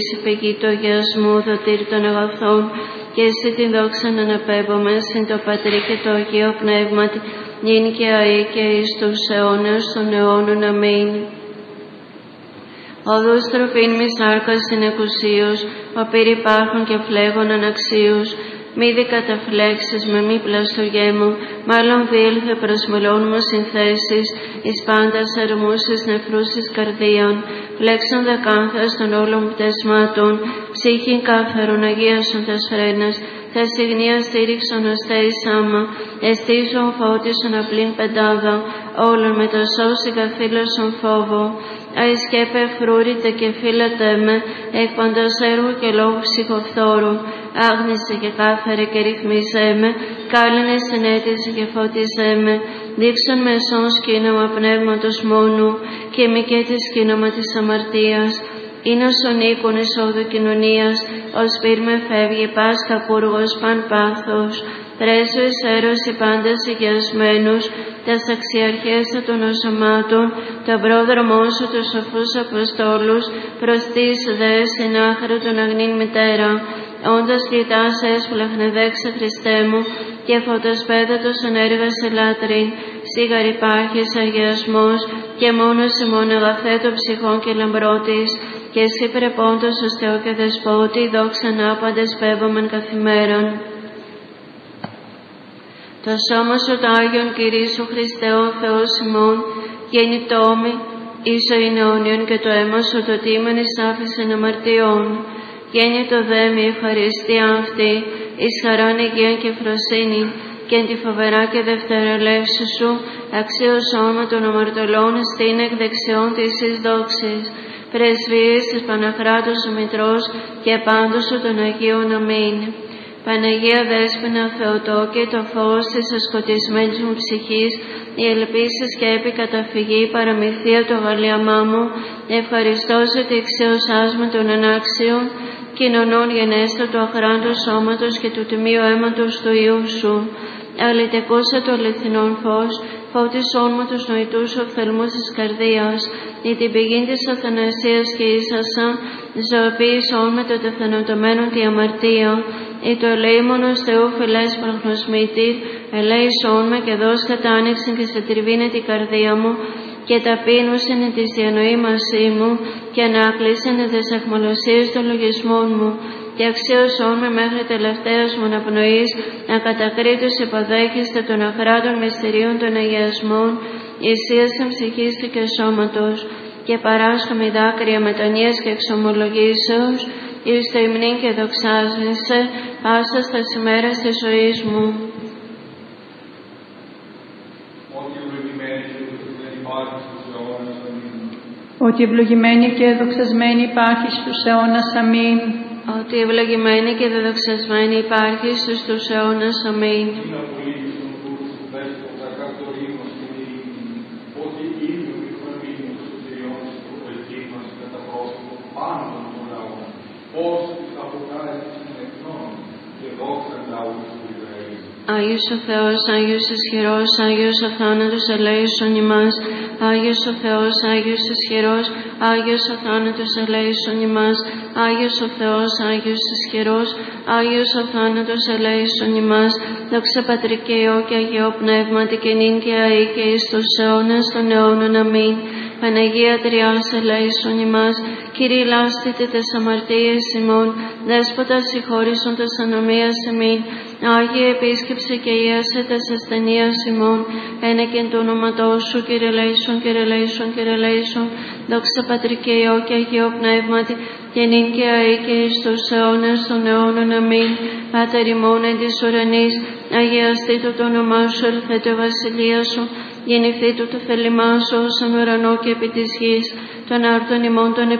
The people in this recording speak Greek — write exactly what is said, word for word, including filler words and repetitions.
πηγή του αγιασμού, δοτήρ των αγαθών, και εσύ την δόξα να αναπέμπομαι, συν το Πατρί και το Αγίο Πνεύματι, νυν και αεί και εις τους αιώνας των αιώνων. Αμήν. Οδούς τροφήν μη σάρκας συνεκουσίους, ο πυρ υπάρχων και φλέγων αναξίους, μη δι καταφλέξεις με μη πλαστογέμου, μάλλον διήλθε προς μελών μου συνθέσεις, εις πάντας αρμούσεις νεφρούσεις καρδίαν, φλέξον δεκάνθας των όλων πτεσμάτων, ψύχην κάθαρον αγίασον τας φρένας, τα συγνία στήριξον αστέης άμα, εστίζον φώτισον απλήν πεντάδα, όλων με το σώση καθήλωσον φόβο. Αϊσκέπε φρούρητε και φύλατε με, εκ παντός έργου και λόγου ψυχοφθόρου. Άγνησε και κάθαρε και ρυθμίζε με, κάλυνε συνέτησε και φώτιζε με. Δείξον μεσόν σκήνωμα πνεύματος μόνου, και μη και τη σκήνωμα της αμαρτίας. Είναι ως ο οίκον εισόδου κοινωνίας, ως πυρ με φεύγει πας καπούργος παν πάθος. Πρέσου εις έρωση πάντας υγιασμένους, τας αξιαρχέστα των οσωμάτων, τον πρόδρομό σου τους σοφούς Αποστόλους, προς τις δε συνάχαρο των αγνήν μητέρα, όντας κλητάς έσπλαχνε δέξα Χριστέ μου, και φωτοσπέδατος ενέργασε λάτρην, σίγαρ υπάρχεις αγιασμός, και μόνος ημών αγαθέ των ψυχών και λαμπρότης, και εσύ πρεπόντος ως Θεό και Δεσπότη, δόξαν άπαντες πέβομεν καθημέραν. Το σώμα σου το Άγιον Κυρίσου Χριστέ ο Θεός ημών, γεννητόμη, ίσο είναι αιώνιον, και το αίμα σου το τίμον εις άφησεν αμαρτιών. Γέννητο δε μη ευχαριστία αυτή, εις χαράν υγεία και φροσύνη, και εν τη φοβερά και δευτερολεύση σου, αξίο σώμα των αμαρτωλών, στην εκ δεξιών της εις δόξης. Πρεσβείες της Παναχράτου σου Μητρός, και πάντως σου των Αγίων. Αμήν. Παναγία Δέσποινα Θεοτόκη, το φως της ασκοτισμένης μου ψυχής, η ελπίση σκέπη καταφυγή, παραμυθία το αγαλίαμά μου, ευχαριστώ σε ότι εξαίωσάς με των ανάξιων, κοινωνών γενέστα του αχράντου σώματος και του τιμίου αίματος του Υιού σου. Αλητεκούσα το αληθινόν φως, φώτισόν μου τους νοητούς οφθαλμούς της καρδίας, ή την πηγή της αθανασίας και ίσασα, ζωοποίησόν με το τεθανοτωμένο τη αμαρτία, ή το ελεήμονος Θεού φιλές προγνωσμήτη, ελέησόν με και δώσ' κατάνοιξην και σε τριβήνε την καρδία μου, και ταπείνουσιν εν της διανοή μασί μου, και ανάκλεισιν εν της αιχμαλωσίας των λογισμών μου, και αξίωσόν με μέχρι τελευταίας μου αναπνοής, να κατακρίτως υποδέχεστε των αχράτων μυστηρίων των αγιασμών, ισίασιν ψυχής και σώματος, και παράσχομαι δάκρυα μετανοίας και εξομολογήσεως, εις το υμνήν και δοξάζεσαι, πάσα στα ημέρας της ζωής μου. Ότι ευλογημένη και δοξασμένη υπάρχει στους αιώνας. Αμήν. Ότι ευλογημένη και δεδοξασμένη υπάρχει στους αιώνας. Αμήν. Άγιος ο Θεός, Άγιος ισχυρός, Άγιος ο θάνατος ελέησον ημάς. Άγιος ο Θεός, Άγιος ισχυρός, Άγιος ο θάνατος ελέησον ημάς. Άγιος ο Θεός, Άγιος ισχυρός, Άγιος ο θάνατος ελέησον ημάς. Δόξα Πατρί και Υιό και Αγιό Πνεύματι, και νυν και αεί και εις τους αιώνας των αιώνων. Αμήν. Παναγία Τριάς ελέησον ημάς. Κύριε λάστητε τες αμαρτίες ημών, Δέσποτα συγχώρησον τες ανομίας ημίν. Άγιε επίσκεψε και ιάσε τες ασθενείας ημών, ένε και εν το όνοματό σου, Κύριε ελέησον, Κύριε ελέησον, Κύριε ελέησον. Δόξα Πατρί και Υιό και Αγιό Πνεύματι, και νυν και αεί και εις τους αιώνας των αιώνων. Αμήν. Πάτερ ημών εν της ουρανής, αγιαστήτω το όνομά σου, ελθέτω η βασιλεία σου, γεννηθήτω το θέλημά σου, ως εν ουρανό και επί της γης. Των άρτων ημών των